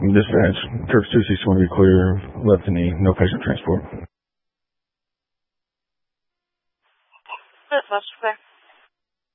Dispatch, Kirk's 261 to be clear, left knee, no patient transport. That's clear.